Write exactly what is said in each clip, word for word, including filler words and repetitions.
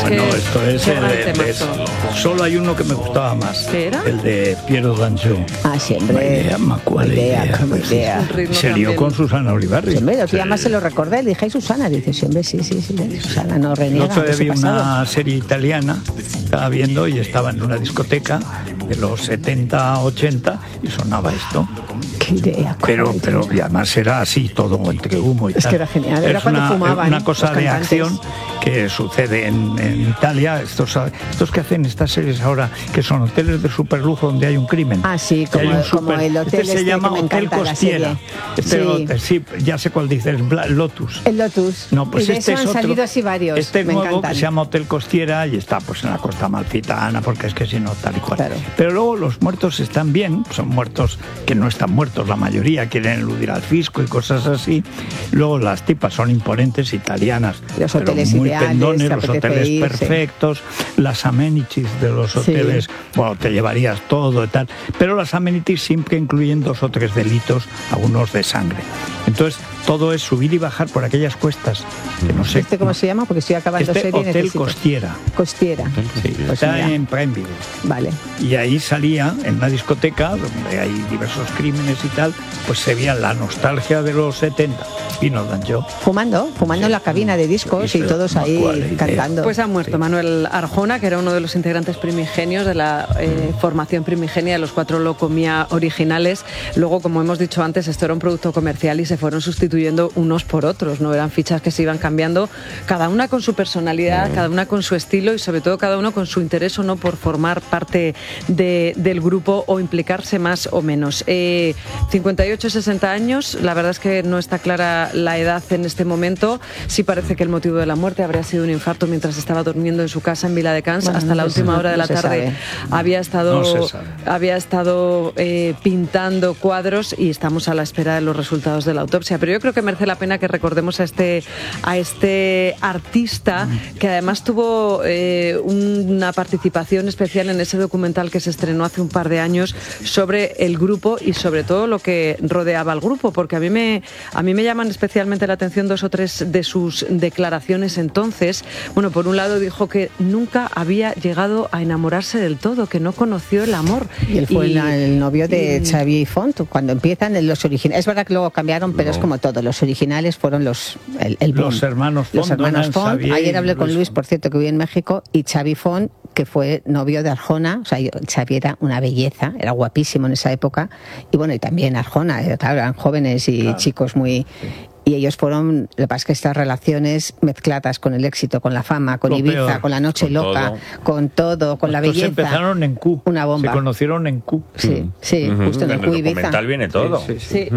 bueno, que esto es qué el gran de, temazo. es- solo hay uno que me gustaba más. ¿Qué era? El de Piero Danjou. Ah, siempre. Idea, ma qual idea, idea, como pues, idea. Un ritmo Se lió también. con Susana Olivarri. Sí, hombre, lo que Sí. además se lo recordé, le dije, "Ay, Susana", dice, sí, hombre, sí, sí, sí, Susana no El reniega otro de día su vi pasado. una serie italiana, estaba viendo y estaba en una discoteca de los setenta, ochenta y sonaba esto. Qué idea. Pero, cuál pero idea. y además era así, todo entre humo y Es tal. que era genial, era Es cuando una, fumaban una cosa los de cantantes. acción que sucede en, en Italia. Estos, estos que hacen estas series ahora, que son hoteles de superlujo donde hay un crimen. Ah, sí, Que hay como, un como super- el hotel este se este llama que me Hotel encanta, la Costiera. serie. Este Sí. hotel- sí, ya sé cuál dices, el Bla- Lotus. El Lotus. No, pues y de este eso es han otro. salido así varios. Este me nuevo encantan. que se llama Hotel Costiera y está pues en la costa amalfitana, porque es que si no, tal y cual. Claro. Pero luego los muertos están bien, son muertos que no están muertos, la mayoría quieren eludir al fisco y cosas así. Luego las tipas son imponentes, italianas, Los pero hoteles muy ideales, pendones, te los apetece hoteles ir, sí. perfectos, las amenities de los Sí. hoteles, bueno, te llevarías todo y tal, pero las amenities siempre incluyen dos o tres delitos, algunos de sangre. Entonces, todo es subir y bajar por aquellas cuestas, que no sé. ¿Este cómo se llama? Porque estoy acabando Este serie y Hotel necesito. Costiera. Costiera. Sí, Pues está mira. en Prime Video. Vale. Y ahí salía, en una discoteca, donde hay diversos crímenes y tal, pues se veía la nostalgia de los setenta. Pino Danjou. Fumando, fumando en la cabina de discos Sí, y sí, todos no, ahí cuál idea. cantando. Pues ha muerto Manuel Arjona, que era uno de los integrantes primigenios de la eh, formación primigenia de los Cuatro Locomía originales. Luego, como hemos dicho antes, esto era un producto comercial y se fueron sustituyendo unos por otros, no eran fichas que se iban cambiando, cada una con su personalidad, cada una con su estilo y sobre todo cada uno con su interés o no por formar parte de, del grupo o implicarse más o menos. Eh, cincuenta y ocho, sesenta años, la verdad es que no está clara la edad en este momento. Sí parece que el motivo de la muerte habría sido un infarto mientras estaba durmiendo en su casa en Viladecans. Bueno, Hasta no la se última sabe, hora de no la se tarde sabe. había estado, No se sabe. había estado eh, pintando cuadros y estamos a la espera de los resultados de la autopsia. Pero yo creo que merece la pena que recordemos a este, a este artista que además tuvo eh, una participación especial en ese documental que se estrenó hace un par de años sobre el grupo y sobre todo lo que rodeaba al grupo, porque a mí me, a mí me llaman especialmente la atención dos o tres de sus declaraciones entonces. Bueno, por un lado dijo que nunca había llegado a enamorarse del todo, que no conoció el amor. Y él fue Y- el, el novio de y- Xavi Font cuando empiezan en los originales. Es verdad que luego cambiaron, pero es como todo. Los originales fueron los el, el boom. Los hermanos Los Font, hermanos Donald Font. Xavier Ayer y hablé con Luis Luis, Font. por cierto, que vive en México, y Xavi Font, que fue novio de Arjona. O sea, yo- Xavi era una belleza, era guapísimo en esa época. Y bueno, y también Arjona, eh, claro, eran jóvenes y Claro. chicos muy... Y ellos fueron, lo que pasa es que estas relaciones mezcladas con el éxito, con la fama, con Lo Ibiza, peor. con la noche Con loca, todo. con todo, con la Estos belleza. empezaron en Q. Una bomba. Se conocieron en Q. Sí, sí, Ujú. justo en el el Q Ibiza. documental viene todo. Sí, sí, sí. Sí,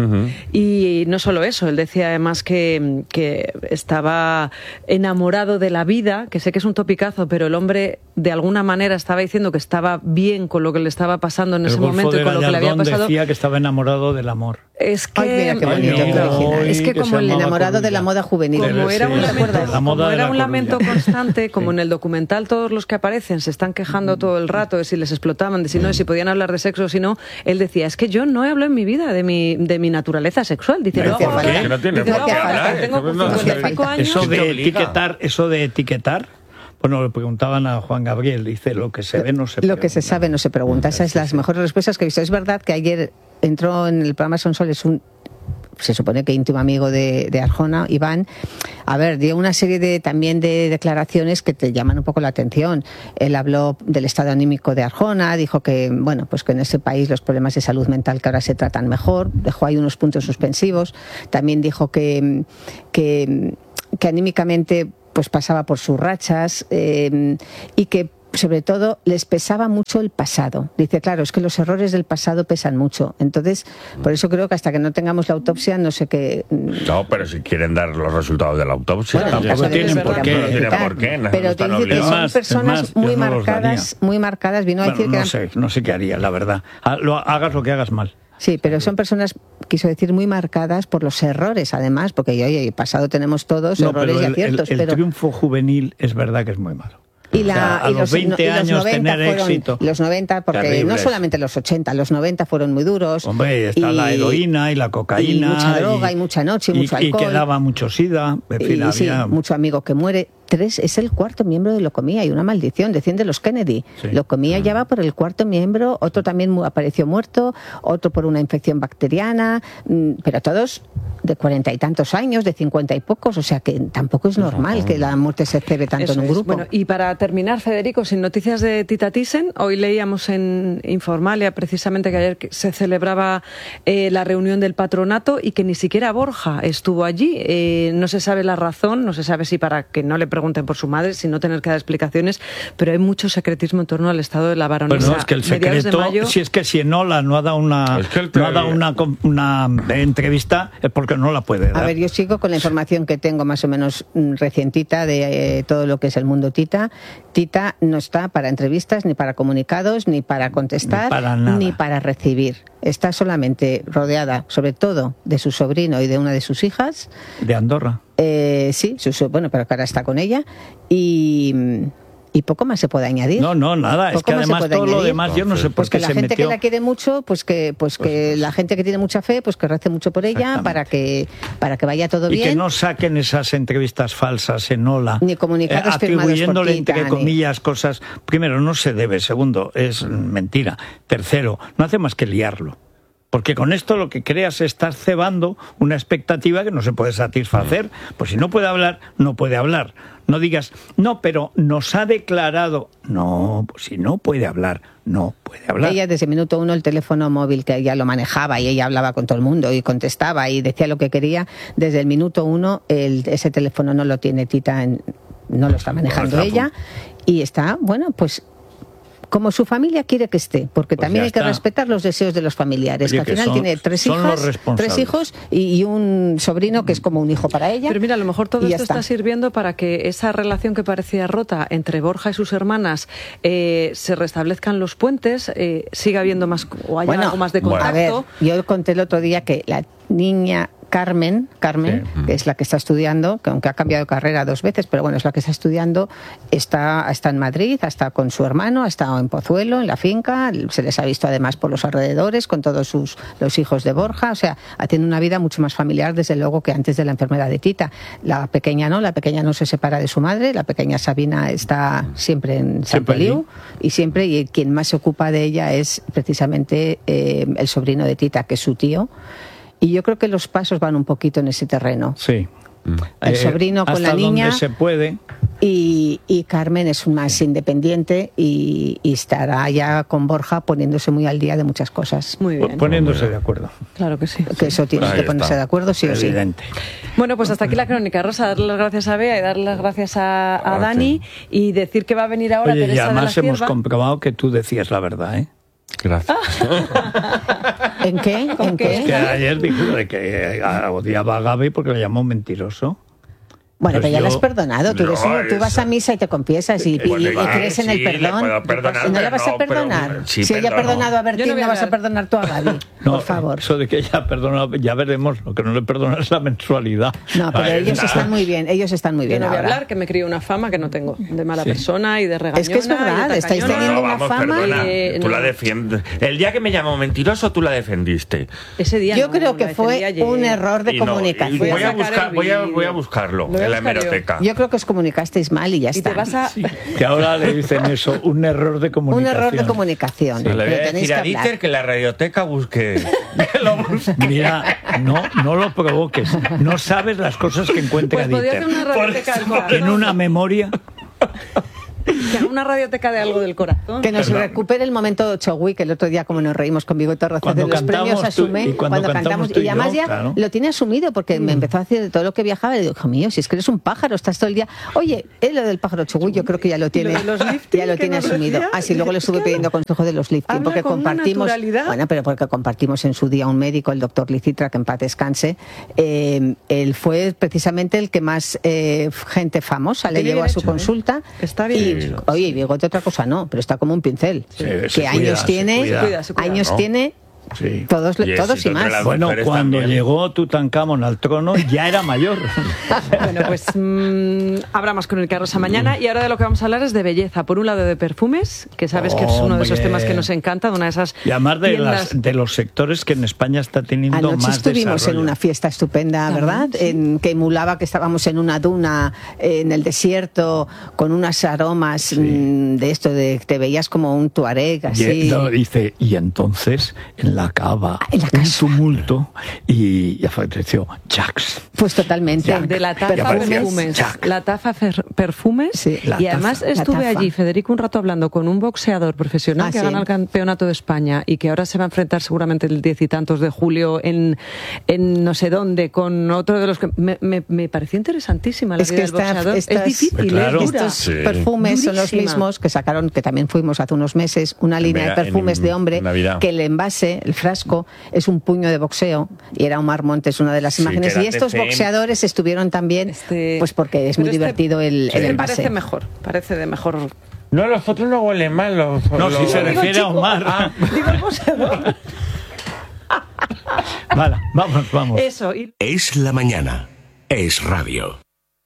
y no solo eso, él decía además que, que estaba enamorado de la vida, que sé que es un topicazo, pero el hombre de alguna manera estaba diciendo que estaba bien con lo que le estaba pasando en El ese Golfo momento de y con lo que le había Gallardón pasado. decía que estaba enamorado del amor. Es que, Ay, mira qué bonito, Ay, qué no, original. hoy es que que como se el El llamaba enamorado de la Coruña. moda juvenil. Como era un Sí, lamento, la moda como de era la un lamento Coruña. constante, como Sí. en el documental todos los que aparecen se están quejando todo el rato de si les explotaban, de si no, de si podían hablar de sexo o si no, él decía, es que yo no he hablado en mi vida de mi, de mi naturaleza sexual. Dice, No lo hacía hago falta. ahora. Que no tiene Dice, por lo qué hago ahora, hablar, que tengo no- no hace cincuenta y cinco falta. años. Eso ¿Quién te de obliga? etiquetar, eso de etiquetar, bueno, le preguntaban a Juan Gabriel, dice, lo que se ve no se Lo que se pregunta. sabe no se pregunta. Esas son las mejores respuestas que he visto. Es verdad que ayer entró en el programa Sonsoles un, se supone que íntimo amigo de, de Arjona, Iván. A ver, dio una serie de también de declaraciones que te llaman un poco la atención. Él habló del estado anímico de Arjona, dijo que, bueno, pues que en ese país los problemas de salud mental que ahora se tratan mejor, dejó ahí unos puntos suspensivos. También dijo que, que, que anímicamente pues pasaba por sus rachas eh, y que sobre todo les pesaba mucho el pasado. Dice, claro, es que los errores del pasado pesan mucho. Entonces, por eso creo que hasta que no tengamos la autopsia, no sé qué... No, pero si quieren dar los resultados de la autopsia, Bueno, en tampoco caso de tienen que por se qué. puedan No tienen modificar. por qué, no Pero te están dice que obligados. son más, personas es más, muy yo no los marcadas, daría. muy marcadas. Vino a Bueno, decir que no eran- sé, no sé qué haría, la verdad. Ha- lo- Hagas lo que hagas mal. Sí, pero son personas, quiso decir, muy marcadas por los errores, además, porque oye, pasado tenemos todos No, errores pero y el, aciertos. el- el pero triunfo juvenil es verdad que es muy malo. Y, la, O sea, a y los los, veinte y los años noventa tener fueron, éxito. Los noventa, porque no Terribles. solamente los ochenta, los noventa fueron muy duros. Hombre, está y- la heroína y la cocaína. y mucha droga y mucha noche y mucho y alcohol. quedaba mucho sida. En fin, y sí, había... mucho amigo que muere. tres, es el cuarto miembro de Locomía, y una maldición, decían de los Kennedy. Sí. Locomía ya va por el cuarto miembro, otro también apareció muerto, otro por una infección bacteriana, pero todos de cuarenta y tantos años, de cincuenta y pocos, o sea que tampoco es normal que la muerte se cebe tanto Eso en un es. grupo. Bueno, y para terminar, Federico, sin noticias de Tita Thyssen, hoy leíamos en Informalia precisamente que ayer se celebraba eh, la reunión del patronato y que ni siquiera Borja estuvo allí. Eh, no se sabe la razón, no se sabe si para que no le pregunten por su madre, si no tener que dar explicaciones, pero hay mucho secretismo en torno al estado de la baronesa. Pues no, es que el secreto, mayo... si es que si Enola no ha dado una, es que el... no ha dado una, una entrevista, es porque no la puede dar. A ver, yo sigo con la información que tengo más o menos recientita de eh, todo lo que es el mundo Tita. Tita no está para entrevistas, ni para comunicados, ni para contestar, ni para, nada. ni para recibir. Está solamente rodeada, sobre todo, de su sobrino y de una de sus hijas. ¿De Andorra? Eh, sí, su, bueno, pero que ahora está con ella. Y... y poco más se puede añadir. No, no, nada. Poco es que además todo añadir. lo demás yo no sé por pues qué que la se gente metió. que la quiere mucho, pues que pues, pues que pues, la gente que tiene mucha fe, pues que rece mucho por ella para que para que vaya todo y bien. Y que no saquen esas entrevistas falsas en Ola. Ni comunicados eh, firmados atribuyéndole por Tita, entre comillas cosas. Primero, no se debe. Segundo, es mentira. Tercero, no hace más que liarlo. Porque con esto lo que creas es estar cebando una expectativa que no se puede satisfacer. Pues si no puede hablar, no puede hablar. No digas, no, pero nos ha declarado. No, pues si no puede hablar, no puede hablar. Ella desde el minuto uno el teléfono móvil que ella lo manejaba y ella hablaba con todo el mundo y contestaba y decía lo que quería. Desde el minuto uno el, ese teléfono no lo tiene Tita, en, no lo está manejando ella. Y está, bueno, pues... como su familia quiere que esté, porque pues también hay que está. respetar los deseos de los familiares. Oye, que al final que son, tiene tres hijas, tres hijos y, y un sobrino que es como un hijo para ella. Pero mira, a lo mejor todo esto está. está sirviendo para que esa relación que parecía rota entre Borja y sus hermanas eh, se restablezcan los puentes, eh, siga habiendo más o haya bueno, algo más de contacto. A ver, yo conté el otro día que la niña Carmen, Carmen, sí. que es la que está estudiando, que aunque ha cambiado de carrera dos veces, pero bueno, es la que está estudiando, está, está en Madrid, está con su hermano, ha estado en Pozuelo, en la finca, se les ha visto además por los alrededores, con todos sus los hijos de Borja, o sea, ha tenido una vida mucho más familiar, desde luego, que antes de la enfermedad de Tita. La pequeña no, la pequeña no se separa de su madre, la pequeña Sabina está siempre en Sant Feliu, y siempre, y quien más se ocupa de ella es precisamente eh, el sobrino de Tita, que es su tío. Y yo creo que los pasos van un poquito en ese terreno. Sí. El sobrino eh, con la niña. Hasta donde se puede. Y, y Carmen es más independiente y, y estará ya con Borja poniéndose muy al día de muchas cosas. Muy bien. Poniéndose de acuerdo. Claro que sí. Que eso tienes que ponerse de acuerdo, sí o sí. Evidente. Bueno, pues hasta aquí la crónica. Rosa, darle las gracias a Bea y darle las gracias a, a Ah, Dani sí. y decir que va a venir ahora Oye, Teresa y además de la hemos Cierva. comprobado que tú decías la verdad, ¿eh? Gracias. ¿En qué? ¿En qué? Es que ayer dijo de que odiaba a Gaby porque le llamó mentiroso. Bueno, Pues pero ya yo- lo has perdonado. Tú, No, eres un- tú eso- vas a misa y te confiesas y, y- Bueno, y vale, crees en el sí, le perdón. puedo perdonar, ¿No le pero vas a no, pero- perdonar? sí, si ella ha perdono. perdonado a Yo no Bertín, voy a no vas a hablar. perdonar tú a Gaby. No, por favor. Eso de que ella perdona, ya veremos. Lo que no le perdona es la mensualidad. No, pero Ahí ellos está. están muy bien. Ellos están muy Yo bien no voy a ahora. hablar, que me crío una fama que no tengo, de mala Sí. persona y de regañona. Es que es verdad, y de estáis tacañona. teniendo No, una vamos, fama. perdona. Eh, Tú no. la defiendes. El día que me llamó mentiroso, tú la defendiste. Ese día Yo no, creo la que defendí fue ayer. un error de Y no, y comunicación. voy, a Voy a sacar buscar, el voy, a, vídeo. voy a buscarlo Lo voy a en la buscar yo. hemeroteca. Yo creo que os comunicasteis mal y ya Y está. te vas a... Sí. Que ahora le dicen eso, un error de Un comunicación. error de comunicación. Le voy Pero a tenéis decir que a hablar. Dieter que la radioteca busque. Que lo busque. Mira, no, no lo provoques. No sabes las cosas que encuentra Pues podría Dieter. hacer una radioteca del corazón. Tiene una memoria. Que haga una radioteca de algo del corazón. Que nos Perdón. recupere el momento Chogui, que el otro día como nos reímos con Bigote Roces Cuando de los cantamos premios tú- asume, y cuando cantamos tú y y además yo, ya claro. lo tiene asumido porque me empezó a decir de todo lo que viajaba y digo, hijo mío, si es que eres un pájaro, estás todo el día. Oye, él lo del pájaro Chogui yo creo que ya lo tiene, de los lifting ya lo que tiene nos asumido. decía? Así luego le estuve Claro. pidiendo consejo de los lifting Habla porque con una compartimos, naturalidad. bueno, pero porque compartimos en su día un médico, el doctor Licitra, que en paz descanse. Eh, él fue precisamente el que más eh, gente famosa le Tiene llevó bien a su hecho, ¿eh? consulta. Está bien y, hecho. Oye, y Bigote otra cosa no, pero está como un pincel. Sí, que se años cuida, se tiene, cuida. Se cuida, se cuida. años ¿no? tiene Sí. Todos, todos y más. Bueno, cuando también. llegó Tutankamón al trono ya era mayor. Bueno, pues mmm, hablamos con el Carroza mañana y ahora de lo que vamos a hablar es de belleza. Por un lado de perfumes, que sabes oh, que es uno de esos temas que nos encanta, de una de esas y además de, las, de los sectores que en España está teniendo Anoche más estuvimos desarrollo. En una fiesta estupenda, ¿verdad? Sí. En, que emulaba que estábamos en una duna, en el desierto, con unos aromas sí. mmm, de esto, de te veías como un tuareg, así. Y, no, dice, y entonces en la cava, en la un tumulto y, y apareció Jax. Pues totalmente. Jack. De la taza perfumes. Jack. La taza fer, perfumes. Sí, la y además taza, estuve allí, Federico, un rato hablando con un boxeador profesional ah, que sí. ha ganado el campeonato de España y que ahora se va a enfrentar seguramente el diez y tantos de julio en, en no sé dónde, con otro de los que... Me, me, me pareció interesantísima la es vida que del esta, boxeador. Estas, es difícil, claro. es Estos sí. perfumes Durísima. Son los mismos que sacaron, que también fuimos hace unos meses, una línea Mira, de perfumes en, de hombre, Navidad. Que el envase, el frasco, es un puño de boxeo y era Omar Montes una de las sí, imágenes y estos boxeadores estuvieron también este... pues porque es Pero muy este... divertido el, sí. el envase. Parece mejor, parece de mejor. No, los otros no huelen mal. Los, no, los... si se refiere digo, a Omar. Ah. Digo el boxeador. Vale, vamos, vamos. Eso. Y... Es la mañana. Es radio.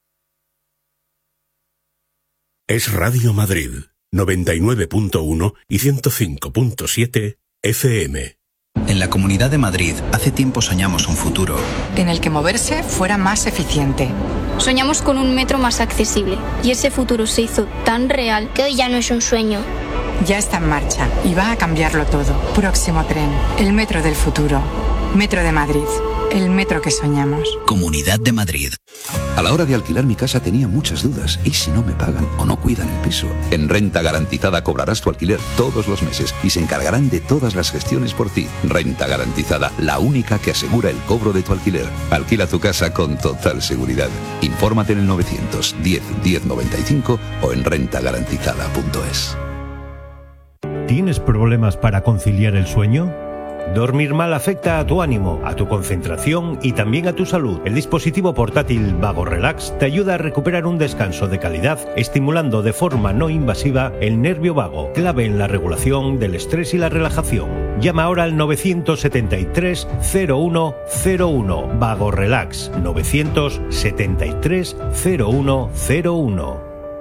Es Radio Madrid, noventa y nueve punto uno y ciento cinco punto siete F M. En la Comunidad de Madrid, hace tiempo soñamos un futuro en el que moverse fuera más eficiente. Soñamos con un metro más accesible y ese futuro se hizo tan real que hoy ya no es un sueño. Ya está en marcha y va a cambiarlo todo. Próximo tren, el metro del futuro. Metro de Madrid, el metro que soñamos. Comunidad de Madrid. A la hora de alquilar mi casa tenía muchas dudas. ¿Y si no me pagan o no cuidan el piso? En Renta Garantizada cobrarás tu alquiler todos los meses y se encargarán de todas las gestiones por ti. Renta Garantizada, la única que asegura el cobro de tu alquiler. Alquila tu casa con total seguridad. Infórmate en el novecientos diez diez noventa y cinco o en renta garantizada punto es. ¿Tienes problemas para conciliar el sueño? Dormir mal afecta a tu ánimo, a tu concentración y también a tu salud. El dispositivo portátil Vago Relax te ayuda a recuperar un descanso de calidad, estimulando de forma no invasiva el nervio vago, clave en la regulación del estrés y la relajación. Llama ahora al novecientos setenta y tres cero uno cero uno. Vago Relax, novecientos setenta y tres cero uno cero uno.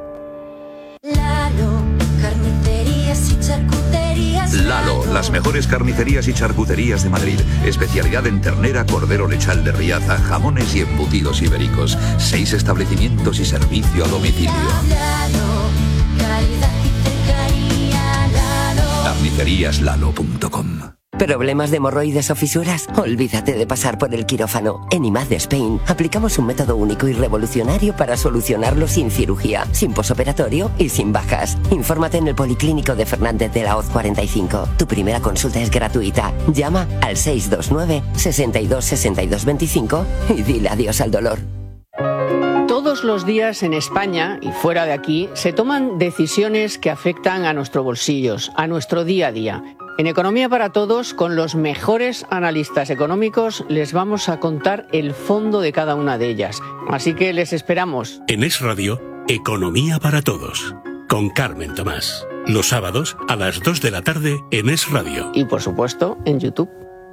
Lalo, carnicerías y charcuterías. Lalo, las mejores carnicerías y charcuterías de Madrid. Especialidad en ternera, cordero lechal de Riaza, jamones y embutidos ibéricos. Seis establecimientos y servicio a domicilio. Lalo, calidad y cercanía, Lalo. carnicerías lalo punto com. ¿Problemas de hemorroides o fisuras? Olvídate de pasar por el quirófano. En I M A D Spain aplicamos un método único y revolucionario para solucionarlo sin cirugía, sin posoperatorio y sin bajas. Infórmate en el Policlínico de Fernández de la Hoz cuarenta y cinco. Tu primera consulta es gratuita. Llama al seis dos nueve, sesenta y dos, sesenta y dos veinticinco y dile adiós al dolor. Todos los días en España y fuera de aquí se toman decisiones que afectan a nuestros bolsillos, a nuestro día a día. En Economía para Todos, con los mejores analistas económicos, les vamos a contar el fondo de cada una de ellas. Así que les esperamos. En Es Radio, Economía para Todos, con Carmen Tomás. Los sábados a las dos de la tarde en Es Radio. Y por supuesto, en YouTube.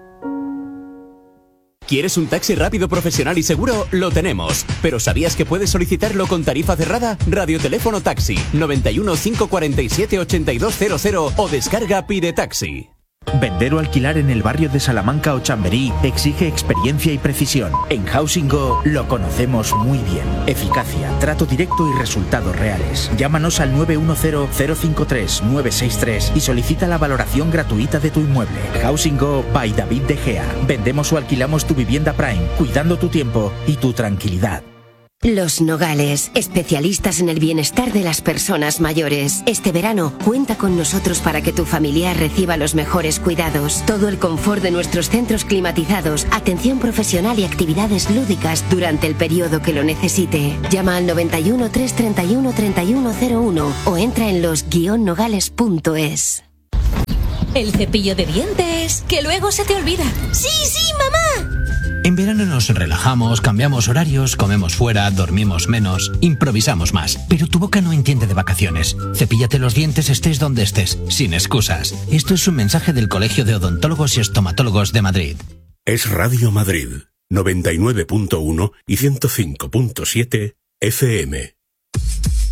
¿Quieres un taxi rápido, profesional y seguro? Lo tenemos. ¿Pero sabías que puedes solicitarlo con tarifa cerrada? Radioteléfono Taxi, noventa y uno, cinco cuarenta y siete, ochenta y dos cero cero o descarga Pide Taxi. Vender o alquilar en el barrio de Salamanca o Chamberí exige experiencia y precisión. En Housing Go lo conocemos muy bien. Eficacia, trato directo y resultados reales. Llámanos al nueve uno cero, cero cinco tres, nueve seis tres y solicita la valoración gratuita de tu inmueble. Housing Go by David De Gea. Vendemos o alquilamos tu vivienda Prime, cuidando tu tiempo y tu tranquilidad. Los Nogales, especialistas en el bienestar de las personas mayores. Este verano, cuenta con nosotros para que tu familiar reciba los mejores cuidados. Todo el confort de nuestros centros climatizados, atención profesional y actividades lúdicas durante el periodo que lo necesite. Llama al noventa y uno, trescientos treinta y uno, treinta y uno cero uno o entra en los guion nogales punto es. El cepillo de dientes, que luego se te olvida. ¡Sí, sí, mamá! En verano nos relajamos, cambiamos horarios, comemos fuera, dormimos menos, improvisamos más. Pero tu boca no entiende de vacaciones. Cepíllate los dientes estés donde estés, sin excusas. Esto es un mensaje del Colegio de Odontólogos y Estomatólogos de Madrid. Es Radio Madrid, noventa y nueve punto uno y ciento cinco punto siete F M.